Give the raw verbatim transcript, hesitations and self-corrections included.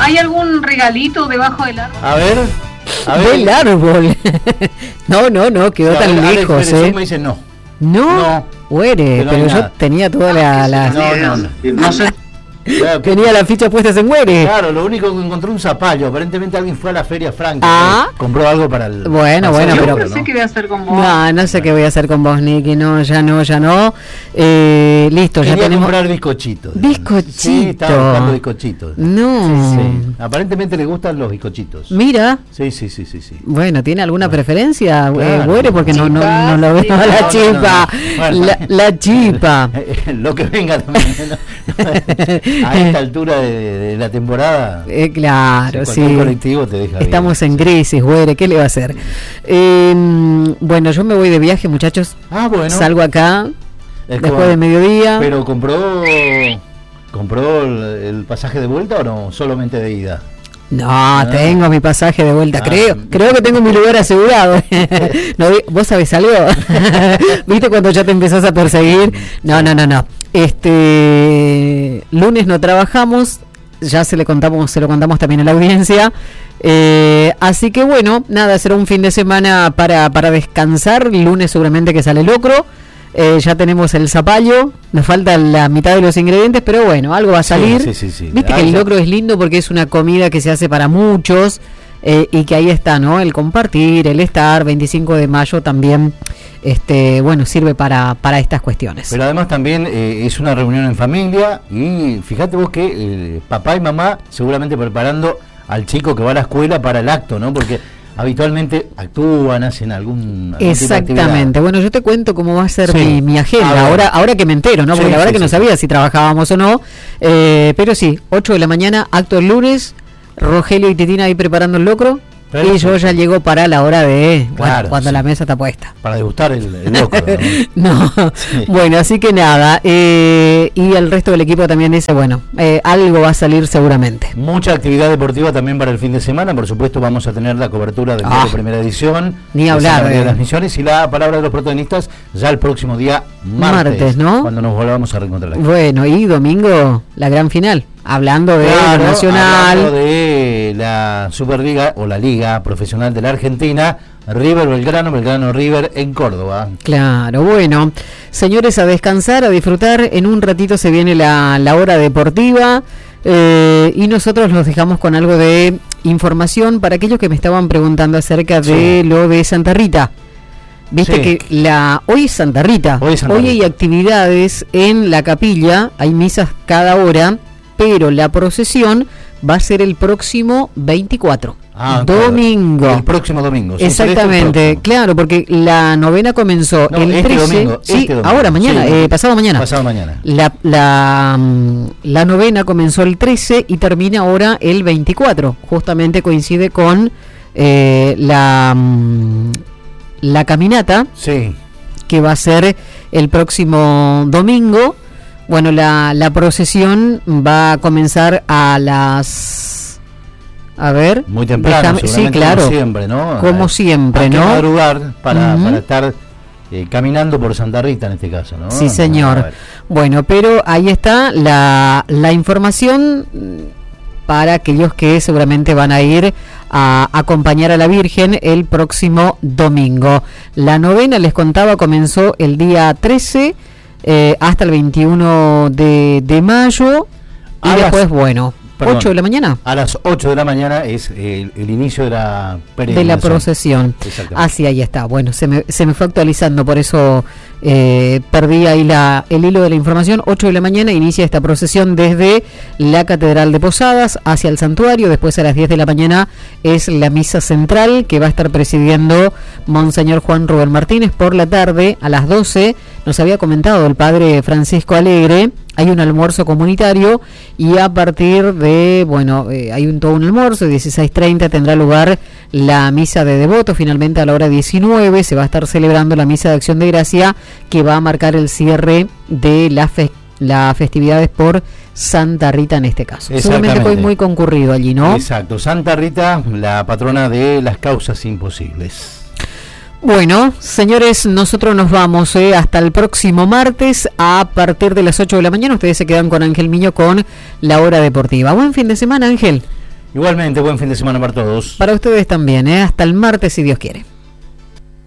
¿Hay algún regalito debajo del árbol? A ver, a ver. Del árbol. No, no, no, quedó No, tan Alex lejos, Pérez ¿eh? me dice no. No, No. Güere, Que no pero hay yo nada. tenía toda la, la- No, no, no. No sé. Claro, que- tenía las fichas puestas en Güere. claro, lo único que encontró un zapallo. Aparentemente alguien fue a la Feria Franca. Ah. ¿no? Compró algo para el. Bueno, para bueno, hacer Yo pero- el no sé ¿no? qué voy a hacer con vos. No, no sé qué voy a hacer con vos, Nicky. No, ya no, ya no. Eh, listo, ya Quería tenemos. comprar bizcochitos. Bizcochito. Sí, estaba buscando bizcochitos. No. Sí. Aparentemente le gustan los bizcochitos. Mira. Sí, sí, sí, sí, sí. Bueno, ¿tiene alguna preferencia, Claro. eh, Güere? Porque no, no, no lo veo. Chipa, La no, no, chipa. no. Bueno. La, la chipa. Lo que venga también. ¿no? A esta altura de, de la temporada. Eh, claro, cualquier sí. colectivo te deja Estamos bien. en crisis, Güere, ¿qué le va a hacer? Eh, bueno, yo me voy de viaje, muchachos. Ah, bueno. Salgo acá Es después como- de mediodía. Pero compró. ¿Compró el, el pasaje de vuelta o no? Solamente de ida. No, tengo mi pasaje de vuelta, Ah. creo. Creo que tengo mi lugar asegurado. No, di- ¿vos sabés algo? ¿Viste cuando ya te empezás a perseguir? No, no, no, no. Este lunes no trabajamos, ya se le contamos, se lo contamos también a la audiencia. Eh, así que bueno, nada, será un fin de semana para, para descansar. El lunes seguramente que sale locro. Eh, ya tenemos el zapallo, nos falta la mitad de los ingredientes, pero bueno, algo va a salir. Sí, sí, sí, sí. Viste Ah, que el ya. locro es lindo porque es una comida que se hace para muchos, eh, y que ahí está, ¿no? El compartir, el estar, veinticinco de mayo también, este, bueno, sirve para, para estas cuestiones. Pero además también eh, es una reunión en familia y fíjate vos que eh, papá y mamá seguramente preparando al chico que va a la escuela para el acto, ¿no? Porque habitualmente actúan, hacen algún, algún tipo de Exactamente. actividad. Bueno, yo te cuento cómo va a ser Sí. mi, mi A agenda. ver. Ahora, ahora que me entero, ¿no? Porque Sí, la verdad sí, que no sí. sabía si trabajábamos o no. Eh, pero sí, ocho de la mañana, acto el lunes. Rogelio y Titina ahí preparando el locro. Perfecto. Y yo ya llego para la hora de, bueno, Claro, cuando sí. la mesa está puesta. Para degustar el, el locro, ¿no? No, Sí. bueno, así que nada, eh, y el resto del equipo también dice, bueno, eh, algo va a salir seguramente. Mucha actividad deportiva también para el fin de semana. Por supuesto, vamos a tener la cobertura del Ah, día de primera edición. ni de hablar, Santa María de eh. las Misiones y la palabra de los protagonistas ya el próximo día martes, Martes, ¿no? Cuando nos volvamos a reencontrar aquí. Bueno, y domingo, la gran final, hablando de Claro, lo nacional. hablando de la Superliga o la Liga Profesional de la Argentina, River Belgrano, Belgrano River en Córdoba. Claro, bueno, señores, a descansar, a disfrutar. En un ratito se viene la, la hora deportiva, eh, y nosotros los dejamos con algo de información para aquellos que me estaban preguntando acerca de Sí. lo de Santa Rita. Viste Sí. que la hoy es Santa Rita. Hoy es Santa Hoy hay Rita. actividades en la capilla, hay misas cada hora, pero la procesión va a ser el próximo veinticuatro. Ah, claro. domingo. El próximo domingo. sí, Exactamente, celeste el próximo. claro, porque la novena comenzó No, el este trece, domingo, sí, este domingo. ahora mañana, Sí, eh, pasado mañana. Pasado mañana. La, la, mm, la novena comenzó el trece y termina ahora el veinticuatro. Justamente coincide con eh, la, mm, la caminata Sí. que va a ser el próximo domingo. Bueno, la, la procesión va a comenzar a las... A ver, Muy temprano, déjame- sí, seguramente, claro, como siempre, ¿no? como Hay- siempre, hay que ¿no? madrugar para, Ujú. para estar eh, caminando por Santa Rita en este caso, ¿no? Sí, A señor. ver. Bueno, pero ahí está la, la información mm, para aquellos que seguramente van a ir a acompañar a la Virgen el próximo domingo. La novena, les contaba, comenzó el día trece eh, hasta el veintiuno de, de mayo. Y A las- después, bueno, Perdón. ocho de la mañana. A las ocho de la mañana es el, el inicio de la De la peregrinación. procesión. Exactamente. Así, ahí está. Bueno, se me, se me fue actualizando, por eso eh, perdí ahí la, el hilo de la información. ocho de la mañana inicia esta procesión desde la Catedral de Posadas hacia el santuario. Después a las diez de la mañana es la misa central que va a estar presidiendo Monseñor Juan Rubén Martínez. Por la tarde, a las doce, nos había comentado el padre Francisco Alegre, hay un almuerzo comunitario y a partir de, bueno, eh, hay un todo un almuerzo, dieciséis treinta tendrá lugar la misa de devotos. Finalmente a la hora diecinueve se va a estar celebrando la misa de acción de gracia que va a marcar el cierre de la fe- las festividades por Santa Rita en este caso. Seguramente fue muy concurrido allí, ¿no? Exacto, Santa Rita, la patrona de las causas imposibles. Bueno, señores, nosotros nos vamos eh, hasta el próximo martes a partir de las ocho de la mañana. Ustedes se quedan con Ángel Miño con la hora deportiva. Buen fin de semana, Ángel. Igualmente, buen fin de semana para todos. Para ustedes también, ¿eh? Hasta el martes si Dios quiere.